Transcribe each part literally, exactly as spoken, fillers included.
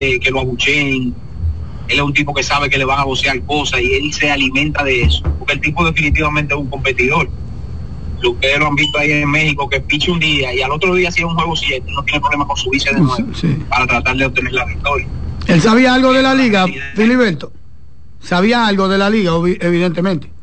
que lo abucheen. Él es un tipo que sabe que le van a vocear cosas y él se alimenta de eso, porque el tipo definitivamente es un competidor. Ustedes lo han visto ahí en México, que picha un día y al otro día si es un juego siete, no tiene problema con subirse de nuevo, sí, para tratar de obtener la victoria. ¿Él sabía algo de la liga, Filiberto? ¿Sabía algo de la liga, evidentemente?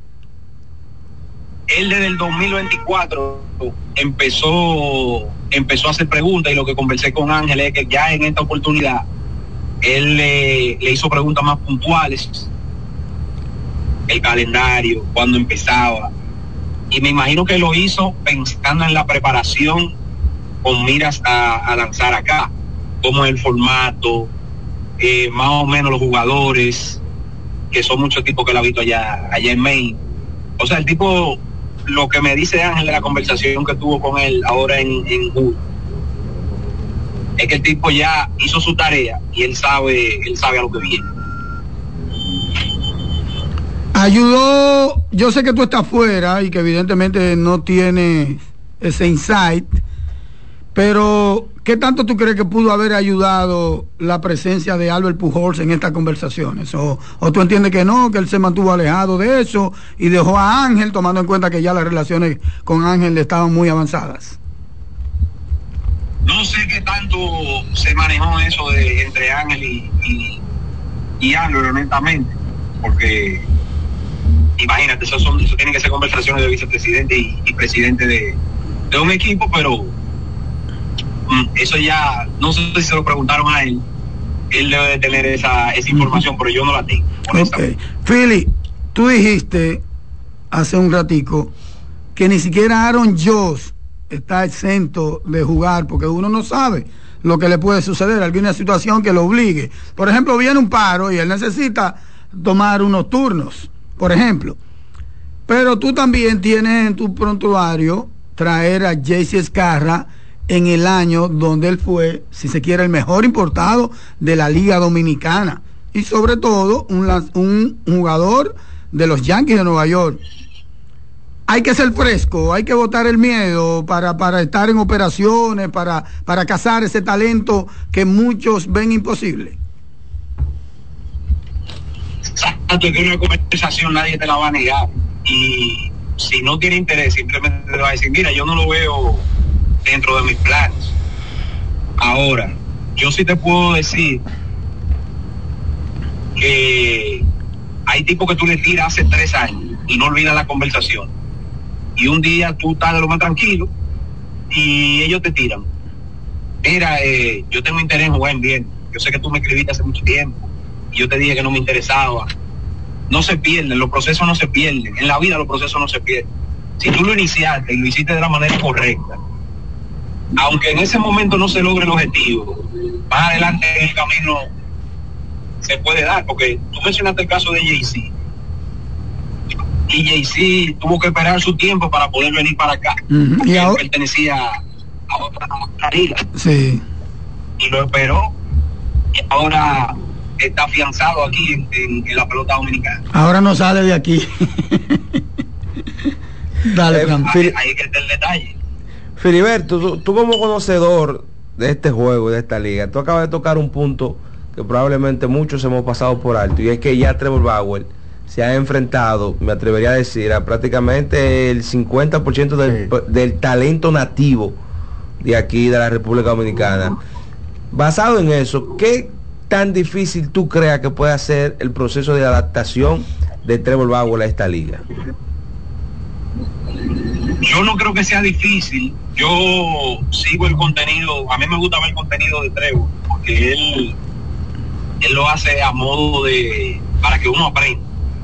Él desde el dos mil veinticuatro empezó empezó a hacer preguntas, y lo que conversé con Ángel es que ya en esta oportunidad él le, le hizo preguntas más puntuales, el calendario, cuándo empezaba, y me imagino que lo hizo pensando en la preparación con miras a, a lanzar acá, cómo es el formato, eh, más o menos los jugadores, que son muchos tipos que lo ha visto allá, allá en Maine. O sea, el tipo, lo que me dice Ángel de la conversación que tuvo con él ahora en, en julio, es que el tipo ya hizo su tarea y él sabe, él sabe a lo que viene. Ayudó, yo sé que tú estás fuera y que evidentemente no tienes ese insight, pero ¿qué tanto tú crees que pudo haber ayudado la presencia de Albert Pujols en estas conversaciones? ¿O, o tú entiendes que no, que él se mantuvo alejado de eso y dejó a Ángel, tomando en cuenta que ya las relaciones con Ángel estaban muy avanzadas? No sé qué tanto se manejó eso de entre Ángel y, y, y Albert, honestamente, porque imagínate, eso, son, eso tienen que ser conversaciones de vicepresidente y, y presidente de, de un equipo, pero mm, eso ya, no sé si se lo preguntaron a él, él debe de tener esa, esa información, uh-huh. pero yo no la tengo. Ok, Philly, tú dijiste hace un ratico que ni siquiera Aaron Judge está exento de jugar, porque uno no sabe lo que le puede suceder, alguna situación que lo obligue. Por ejemplo, viene un paro y él necesita tomar unos turnos, por ejemplo. Pero tú también tienes en tu prontuario traer a Jayce Escarra en el año donde él fue, si se quiere, el mejor importado de la Liga Dominicana. Y sobre todo, un, un jugador de los Yankees de Nueva York. Hay que ser fresco, hay que botar el miedo para, para estar en operaciones, para, para cazar ese talento que muchos ven imposible. Exacto, que una conversación nadie te la va a negar, y si no tiene interés simplemente te va a decir, mira, yo no lo veo dentro de mis planes. Ahora, yo sí te puedo decir que hay tipos que tú le tiras hace tres años y no olvidas la conversación, y un día tú estás de lo más tranquilo y ellos te tiran, mira, eh, yo tengo interés en jugar en bien, yo sé que tú me escribiste hace mucho tiempo y yo te dije que no me interesaba. No se pierden, los procesos no se pierden, en la vida los procesos no se pierden. Si tú lo iniciaste y lo hiciste de la manera correcta, aunque en ese momento no se logre el objetivo, más adelante en el camino se puede dar, porque tú mencionaste el caso de Jay-Z, y Jay-Z tuvo que esperar su tiempo para poder venir para acá, uh-huh. y ahora él pertenecía a otra, a otra liga, sí, y lo esperó, y ahora está afianzado aquí en, en, en la pelota dominicana. Ahora no sale de aquí. Dale, eh, ahí, ahí que está el detalle. Filiberto, tú, tú como conocedor de este juego, de esta liga, tú acabas de tocar un punto que probablemente muchos hemos pasado por alto, y es que ya Trevor Bauer se ha enfrentado, me atrevería a decir, a prácticamente el cincuenta por ciento del, del talento nativo de aquí, de la República Dominicana. Basado en eso, ¿qué tan difícil tú creas que puede ser el proceso de adaptación de Trevor Bauer a esta liga? Yo no creo que sea difícil. Yo sigo el contenido, a mí me gusta ver el contenido de Trevor, porque él él lo hace a modo de, para que uno aprenda.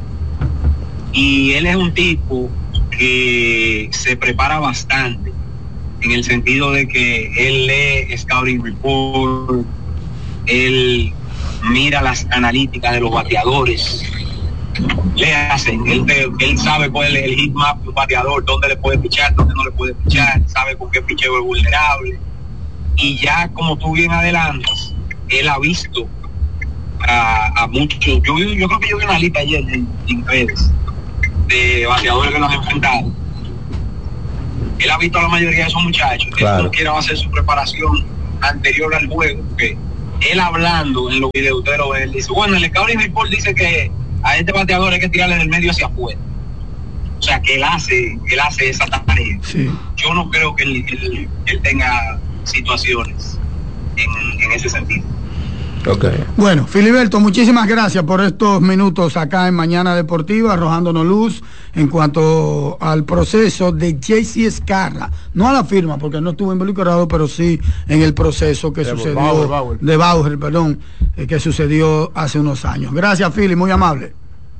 Y él es un tipo que se prepara bastante, en el sentido de que él lee Scouting Report, él mira las analíticas de los bateadores, le hacen, él, él sabe cuál es el hit map de un bateador, dónde le puede pichar, dónde no le puede pichar, sabe con qué picheo es vulnerable, y ya como tú bien adelantas, él ha visto a, a muchos, yo, yo creo que yo vi una lista ayer en, en redes de bateadores que los han enfrentado. Él ha visto a la mayoría de esos muchachos, claro. Él no quiere hacer su preparación anterior al juego, porque él hablando en los videos, usted lo ve, él dice, bueno, el scouting report dice que a este bateador hay que tirarle del medio hacia afuera. O sea, que él hace, él hace esa tarea. Sí. Yo no creo que él, él, él tenga situaciones en, en ese sentido. Okay. Bueno, Filiberto, muchísimas gracias por estos minutos acá en Mañana Deportiva, arrojándonos luz en cuanto al proceso de J C Escarra, no a la firma, porque no estuvo involucrado, pero sí en el proceso que de sucedió, Bauer, Bauer. de Bauer, perdón, eh, que sucedió hace unos años. Gracias, Fili, muy amable.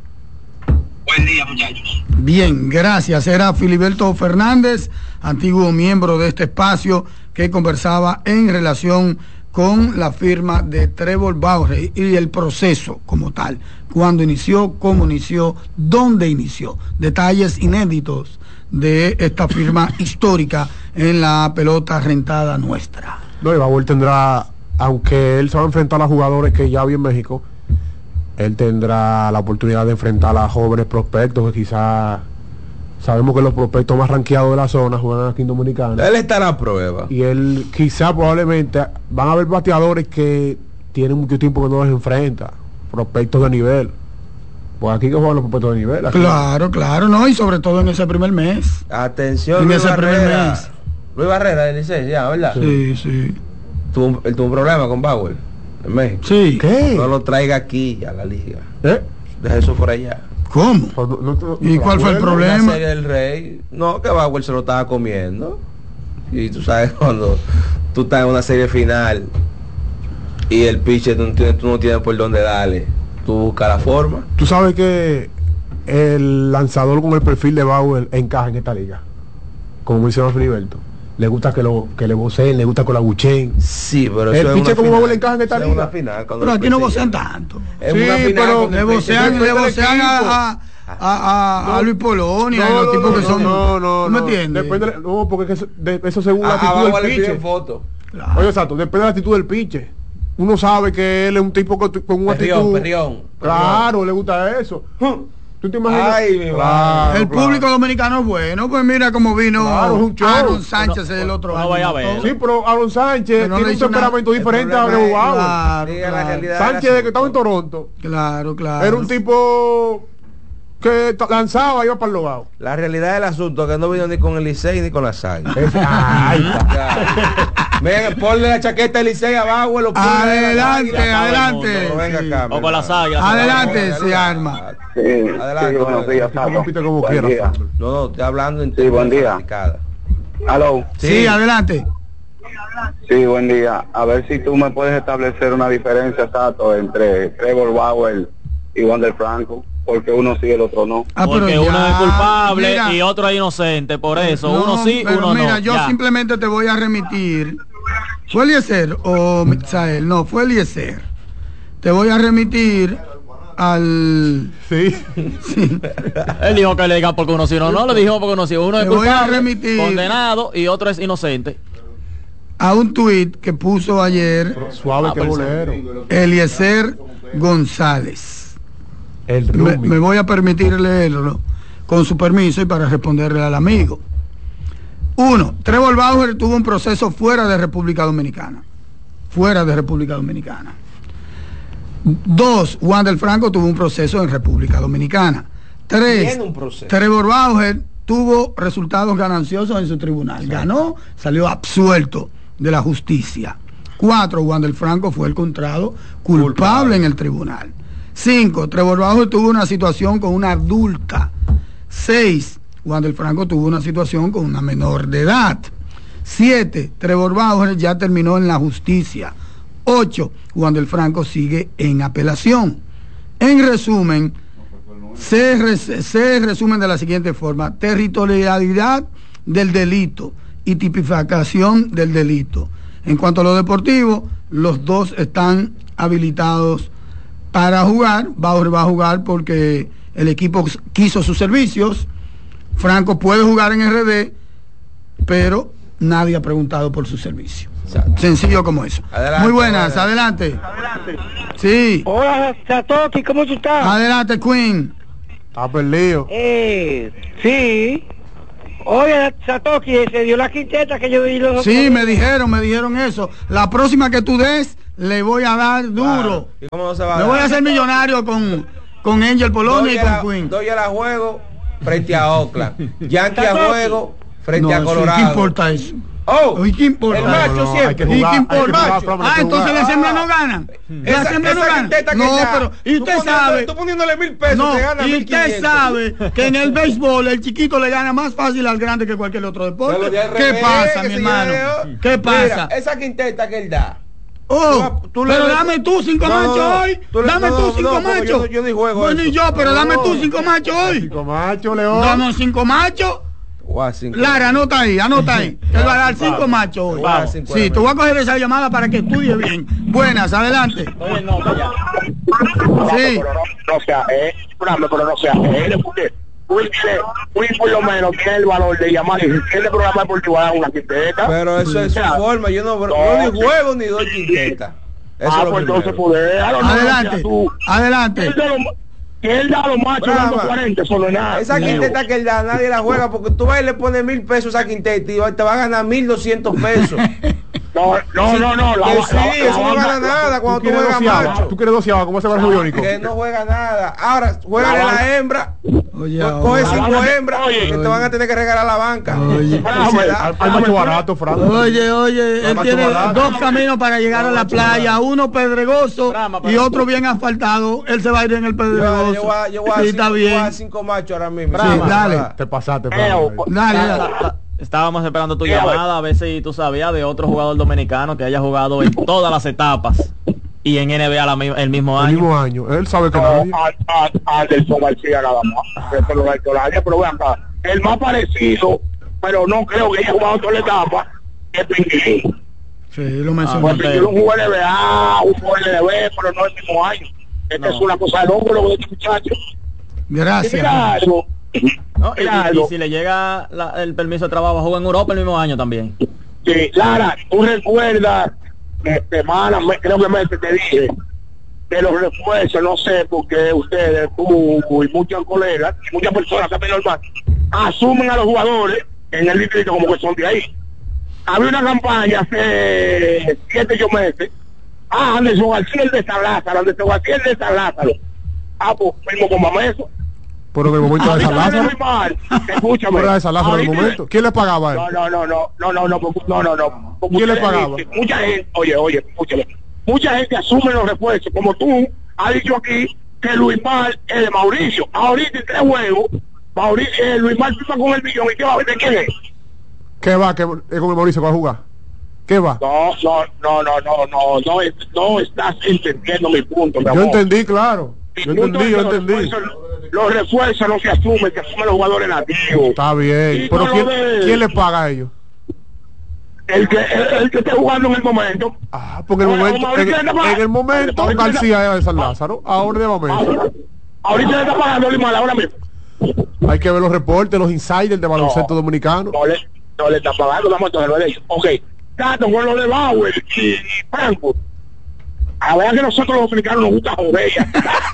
Buen día, muchachos. Bien, gracias. Era Filiberto Fernández, antiguo miembro de este espacio, que conversaba en relación con la firma de Trevor Bauer y el proceso como tal, cuándo inició, cómo inició, dónde inició, detalles inéditos de esta firma histórica en la pelota rentada nuestra. No, y Bauer tendrá, aunque él se va a enfrentar a jugadores que ya vi en México, él tendrá la oportunidad de enfrentar a jóvenes prospectos que quizás sabemos que los prospectos más rankeados de la zona juegan aquí en Dominicana. Él está a la prueba. Y él quizá probablemente van a haber bateadores que tienen mucho tiempo que no los enfrenta, prospectos de nivel. Pues aquí que juegan los prospectos de nivel. Aquí. Claro, claro, no, y sobre todo en ese primer mes. Atención, en Luis ese Barrera. primer mes. Luis Barrera de Licey, ya, ¿verdad? Sí, sí. Tuvo, él tuvo un problema con Bauer en México. Sí. ¿Qué? No lo traiga aquí a la liga. ¿Eh? Deja eso por allá. ¿Cómo? No, no, no, ¿Y cuál fue el problema? La serie del Rey, no, que Bauer se lo estaba comiendo. Y tú sabes, cuando tú estás en una serie final y el pitcher tú no tienes, tú no tienes por dónde darle, tú buscas la forma. Tú sabes que el lanzador con el perfil de Bauer encaja en esta liga, como mencionó Filiberto. Le gusta que lo que le voceen, le gusta que lo abucheen. Sí, pero el eso es pitcher una como final. Bauer le encaja en esta Eso liga. es una final, Pero aquí no vocean tanto. Es Sí, una final pero con Le el vocean, pitcher. le vocean a, a, a, a, No. a Luis Polonia, No, y los no, tipos no, que no, son. no, no, ¿Tú me no. entiendes? Depende de- no, porque eso, de, eso según la A, a actitud Bauer del le piden pitcher. foto. Claro. Oye, exacto, depende de la actitud del pitcher. Uno sabe que él es un tipo con, con una Perrión, actitud. perrión. Claro, le gusta eso. ¿Tú te imaginas? Ay, mi Claro, El claro. público dominicano es bueno, pues mira cómo vino Claro, es un show. Aaron Sánchez No, el otro no año. vaya a ver. Sí, pero Aaron Sánchez Pero no tiene le un hizo nada. temperamento El diferente a problema Abreu es- Bauer. Claro, Diga la claro. realidad del Sánchez, de que estaba en asunto. Toronto, Claro, claro. era un tipo que t- lanzaba y iba para el logado. La realidad del asunto es que no vino ni con el Licey ni con la Saga. Ay, Venga, ponle la chaqueta del Licey a Bauer, lo pone Adelante, de la Águila. adelante. No, venga Sí. acá, mi O con las hermano. águilas. Adelante, se arma. Sí, Adelante, sí, buenos días, Tú Sato. compite como Buen quieras, día. Fernando. No, no, estoy hablando en Sí, buen día. aplicada. Aló. Sí, Sí. adelante. Sí, buen día. A ver si tú me puedes establecer una diferencia, Sato, entre Trevor Bauer y Wander Franco, porque uno sí y el otro no. Ah, pero Porque ya, uno es culpable mira, y otro es inocente, por eso no, uno sí, pero uno mira, no. yo Ya. simplemente te voy a remitir. ¿Fue Eliezer o Mitzael? No, fue Eliezer. Te voy a remitir al... Sí. Sí. Él dijo que le diga porque uno sí, no, no, le dijimos porque uno sí. Uno es Te voy a culpable, remitir. condenado y otro es inocente. a un tuit que puso ayer Suave Ah, que pero- bolero. Eliezer González. El Me, Rumi. me voy a permitir leerlo con su permiso y para responderle al amigo. Uno, Trevor Bauer tuvo un proceso fuera de República Dominicana. Fuera de República Dominicana. Dos, Wander Franco tuvo un proceso en República Dominicana. Tres, Tiene un proceso. Trevor Bauer tuvo resultados gananciosos en su tribunal. Ganó, salió absuelto de la justicia. Cuatro, Wander Franco fue encontrado culpable, Culpable. en el tribunal. Cinco, Trevor Bauer tuvo una situación con una adulta. Seis, Wander Franco tuvo una situación con una menor de edad. Siete, Trevor Bauer ya terminó en la justicia. Ocho, Wander Franco sigue en apelación. En resumen, se, res- se resumen de la siguiente forma: territorialidad del delito y tipificación del delito. En cuanto a lo deportivo, los dos están habilitados para jugar. Bauer va a jugar porque el equipo quiso sus servicios. Franco puede jugar en R D, pero nadie ha preguntado por su servicio. Exacto. Sencillo como eso. Adelante, Muy buenas, adelante. adelante. Sí, Hola, Satoki, ¿cómo tú estás? adelante, Queen. Está perdido. Eh, sí. Oye, Satoki, se dio la quinteta que yo vi los Sí, otros me días. dijeron, me dijeron eso. La próxima que tú des, le voy a dar duro. Claro. ¿Y cómo no se va a Me dar? voy a hacer millonario con, con Angel Polonia y con Queen. Doy a la juego frente a Oakland. Yankee a juego frente No, a sí, Colorado. ¿qué importa eso? Oh, ¿Y qué importa? el macho No, no, siempre. hay que ¿Y jugar, qué hay que importa? jugar, Fran, hay Ah, que entonces jugar. la hembra no gana. La Esa, hembra no esa gana. quinteta que No, da, pero y tú usted poniendo- sabe. Tú poniéndole mil pesos, No, te gana y mil usted quinientos. sabe que en el béisbol el chiquito le gana más fácil al grande que cualquier otro deporte. Pero de al ¿Qué revés, pasa, que mi se hermano? lleve- ¿Qué pasa? Mira, esa quinteta que él da. Oh, Tú- tú le pero ves- dame tú cinco No, no, machos no. hoy. Tú le- Dame no, tú no, cinco no, porque machos. yo no- yo ni juego Bueno, eso. y yo, pero No. dame tú cinco machos hoy. Cinco machos, León. Dame cinco machos. Guau, cinco. Lara, anota ahí, anota ahí. Te va a dar cinco machos hoy. Vamos. Cinco Sí, de te voy a coger esa llamada para que estudie bien. Buenas, adelante. Oye, no, ya. Sí. Pero no, no sea él, programa, pero no sea él, porque Will, tiene- Will por lo menos tiene el valor de llamar y si tiene programa deportivo a dar una quinteta. Pero eso es su Ya. forma. Yo no, No. yo ni juego ni doy quinteta. Eso Ah, es lo pues entonces primero. poder. Adelante, adelante. Él da los, que él da los machos Brava. dando cuarenta, eso no es nada. Esa quinteta que él da, nadie la juega porque tú vas y le pones mil pesos a esa quinteta y te va a ganar mil doscientos pesos. No, no, no, no. La, Que la- sí, la- eso no la- gana nada Tú cuando tú quieres juegas doceava, macho. tú quieres doceava, ¿cómo se va el juego? Que no juega nada. Ahora, juega La la hembra. Oye, Co- ahora. Coge cinco Oye, hembras oye. que te van a tener que regalar la banca. Oye. Ah, Se bueno, da. Hay macho barato, Fran. Oye, oye, él Macho tiene barato. dos caminos para llegar a la playa, uno pedregoso Brama, y pero- otro bien asfaltado. Él se va a ir en el Yo, pedregoso. yo voy a- yo voy a Sí, cinco- está yo voy a bien. cinco machos ahora mismo. Sí, Brama. dale. Te pasaste, Pero, Fran. Dale, La- dale. la- la- Estábamos esperando tu Mira, llamada a ver si tú sabías de otro jugador dominicano que haya jugado en todas las etapas y en N B A la mi- el mismo El año. mismo año. Él sabe que No, nadie. a- a- Anderson García nada más. Eso es lo que hay que pero vean acá. El más parecido, pero no creo que haya jugado toda la etapa, es Pinguín. Sí, lo Ah, mencioné. Pues ok. Pinguín jugó en N B A, jugó en N B A, pero no el mismo año. Esta No. es una cosa de loco, lo de este muchacho. Y Gracias. mira algo. ¿No? Y, Mira y- y algo. si le llega la- el permiso de trabajo, juega en Europa el mismo año también. Sí, Lara, tú recuerdas, eh, semana, me- creo que me te dije, de los refuerzos, no sé, porque ustedes, tú y muchos colegas, y muchas personas también normal, asumen a los jugadores en el distrito como que son de ahí. Había una campaña hace siete ocho meses. Ah, Anderson García el de San Lázaro, Anderson García el de San Lázaro. Ah, pues mismo con Mameso. Pero en el momento de Ahorita San viene Lázaro. muy mal. Escúchame. Pero de San Lázaro en el Ahorita- momento. ¿Quién le pagaba a él? no, no, no, no, no, no, no, porque- no, no, no. Porque ¿Quién le ustedes pagaba? dicen, mucha gente, oye, oye, escúchame, mucha gente asume los refuerzos, como tú has dicho aquí, que Luis Mar es de Mauricio. Ahorita en tres juegos, Mauricio, eh, Luis Mar firma con el millón, ¿y qué va a ver de quién es? ¿Qué va? ¿Qué, es con el Mauricio que va a jugar? ¿Qué va? No, no, no, no, no, no, no, es- no estás entendiendo mi punto, mi Yo amor. entendí, claro. Mi Yo punto entendí, es yo que los entendí. refuerzos- Los refuerzos no se asumen, se asumen los jugadores nativos. Está bien. Y Pero no ¿quién, lo de- ¿quién le paga a ellos? El que, el, el que esté jugando en el momento. Ah, porque en el Ahora, momento, como en, ahorita le está en el momento ahorita le está- García era de San Lázaro, ahora de momento. Ahora, ahorita le está pagando Luis Mar, ahora mismo. Hay que ver los reportes, los insiders de baloncesto No. dominicano. No le, no le está pagando, vamos a entonces de ellos. Ok, tanto con lo de Bauer y, y Franco. A ver que nosotros los dominicanos nos gusta joder. ya.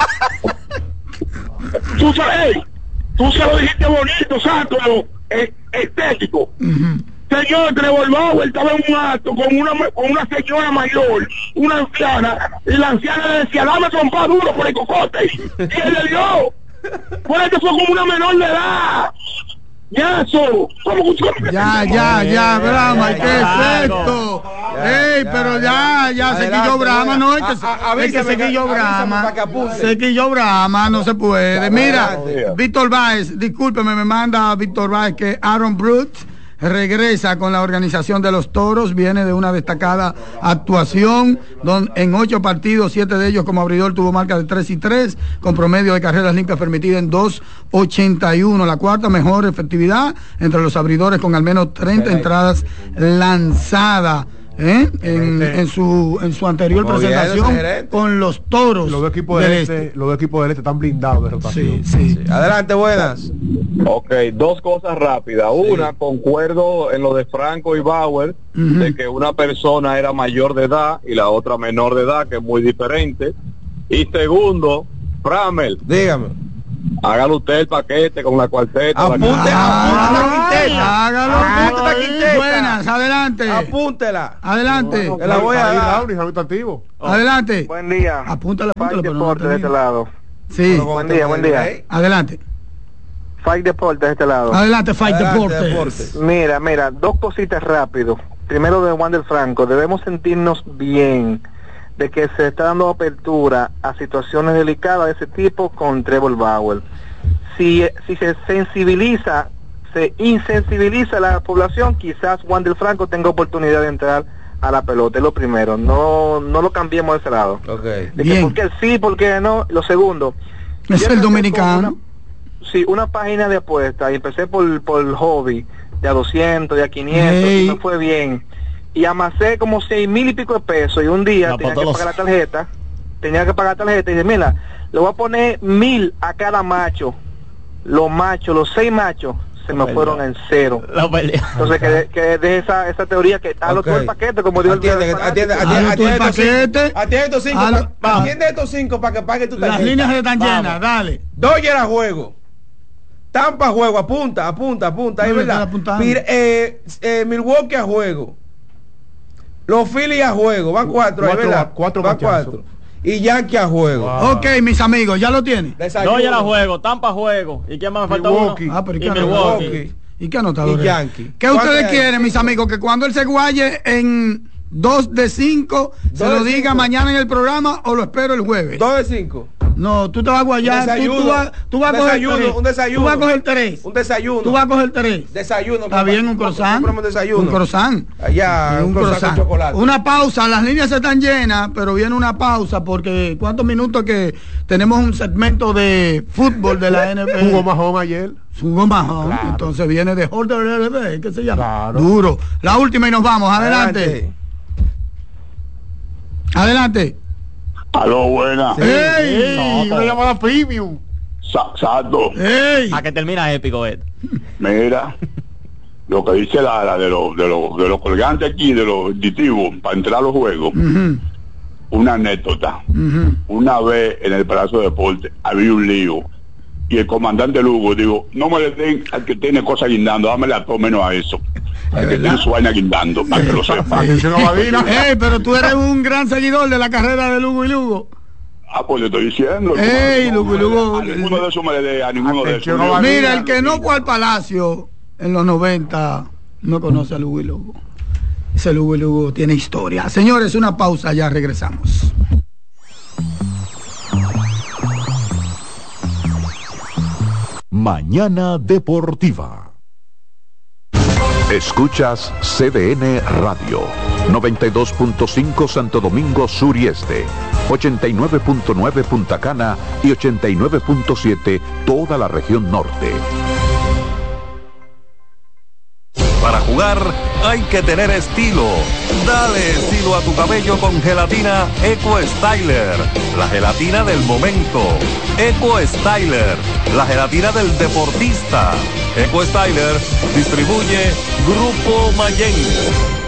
Tú sabes, ey, tú se lo dijiste bonito, santo, eh, estético. Señor, Trevor Bauer estaba en un acto con una con una señora mayor, una anciana, y la anciana le decía, dame trompa duro por el cocote. Y él le dio. Por esto fue como una menor de edad. Ya, eso. ¿Cómo que- Ya, ya, ya, Brahma, ya, ¿qué ya, es ya, esto? ya, Ey, ya, pero ya. ya, ya, se Adelante, quilló Brahma, buena. no, es que, A- a- es que avísame se que- quilló avísame Brahma, para que apunte. se quilló Brahma, no se puede. Mira, Adelante. Víctor Báez, discúlpeme, me manda Víctor Báez que Aaron Brooks regresa con la organización de los Toros, viene de una destacada actuación don, en ocho partidos, siete de ellos como abridor tuvo marca de tres y tres, con promedio de carreras limpias permitidas en dos ochenta y uno, la cuarta mejor efectividad entre los abridores con al menos treinta entradas lanzadas. ¿eh? En, en su en su anterior Muy bien, presentación gerente. con los Toros Los dos equipos del del este, este. los dos equipos del este están blindados de rotación. Sí, sí. Adelante, buenas. Ok, dos cosas rápidas. Una, concuerdo en lo de Franco y Bauer, Ujú. de que una persona era mayor de edad y la otra menor de edad, que es muy diferente. Y segundo, Framel, Dígame. Hágalo usted el paquete con la cuarteta. Apunte, la... apunte la quinteta. Hágalo. Apunte la quinteta. Buenas, adelante. Apúntela. Adelante. Te la voy a dar. Adelante. Buen día. Apúntala, Fight apúntala, pero no Deportes de este termine. lado. Sí. Buen día, buen día. Adelante. Fight Deportes de este lado. Adelante, Fight Adelante, Deportes. Deportes. Mira, mira, dos cositas rápido. Primero de Wander Franco, debemos sentirnos bien de que se está dando apertura a situaciones delicadas de ese tipo con Trevor Bauer. Si, si se sensibiliza, se insensibiliza a la población, quizás Wander Franco tenga oportunidad de entrar a la pelota, es lo primero. No no lo cambiemos de ese lado. Okay. De que por qué sí, por qué no. Lo segundo, es el dominicano. Una, sí, una página de apuestas y empecé por, por hobby de a doscientos, de a quinientos, Hey. y me fue bien. Y amasé como seis mil y pico de pesos y un día No, tenía pues, que todos. pagar la tarjeta, tenía que pagar la tarjeta y dije, mira, le voy a poner mil a cada macho. Los machos, los seis machos, se me Verdad. fueron en cero. La pelea. Entonces que, que de esa esa teoría que hazlo todo el paquete, como digo el Atiende, atiende, atiende, Hazlo tú el atiende estos paquete. cinco. Atiende estos cinco. Hazlo- pa- Atiende estos cinco para que pague tu tarjeta. Las líneas están Vamos. llenas, dale. Dodgers a juego. Tampa a juego. Apunta, apunta, apunta. Ahí, No, le ¿verdad? estoy apuntando. Pir- eh, eh, Milwaukee a juego. Los Phillies a juego. Van cuatro, ahí, Cuatro- ¿verdad? cuatro Van cachazos. cuatro. Y Yankee a juego. Wow. Ok, mis amigos, ya lo tienen. Desayuno. Dodgers a juego, Tampa a juego. ¿Y quién más me falta Milwaukee. uno? Ah, pero ¿y y qué Milwaukee. Milwaukee. ¿Y qué anotadores? Y Yankee. ¿Qué ¿Cuánto ustedes hay? quieren, mis amigos? Que cuando él se guaye en dos de cinco, se Dos lo de diga cinco. mañana en el programa o lo espero el jueves. Dos de cinco. No, tú te vas a guayar. Un Tú, desayuno. tú vas, tú vas a Un coger desayuno, tres. un desayuno. Tú vas a coger tres. Un desayuno. Tú vas a coger tres. Desayuno. Está bien, un croissant. Compramos desayuno. Un croissant. Allá, Sí, un croissant con chocolate. Una pausa, las líneas están llenas, pero viene una pausa porque ¿cuántos minutos que tenemos un segmento de fútbol de la N F L? Jugó Majón ayer. Jugó Majón, Claro. entonces viene de Holder L B, ¿qué se llama? Claro. Duro. La última y nos vamos, adelante. Adelante. Aló, buena. ¡Ey! Una llamada premium. Sa- Sato, ¡Ey! A que termina épico, Ed. mira, lo que dice la, la de los de los de los colgantes aquí, de los aditivos, para entrar a los juegos, Ujú, una anécdota. ujú. Una vez en el Palacio de Deportes había un lío y el comandante Lugo digo, no me le den al que tiene cosas guindando, dámele a todo menos a eso, al que tiene su vaina guindando, para que lo sepa. Atención a Badina. ¡Ey! Pero tú eres un gran seguidor de la carrera de Lugo y Lugo. Ah, pues le estoy diciendo. Ey, no, Lugo, no, Lugo. a ninguno de esos me le dé, a ninguno de esos. Atención, no va a Mira, el que no fue al Palacio en los noventa no conoce a Lugo y Lugo. Ese Lugo y Lugo tiene historia. Señores, una pausa, ya regresamos. Mañana Deportiva. Escuchas C D N Radio, noventa y dos punto cinco Santo Domingo Sur y Este, ochenta y nueve punto nueve Punta Cana y ochenta y nueve punto siete toda la región norte. Para jugar hay que tener estilo. Dale estilo a tu cabello con gelatina Eco Styler, la gelatina del momento. Eco Styler, la gelatina del deportista. Eco Styler distribuye Grupo Mayen.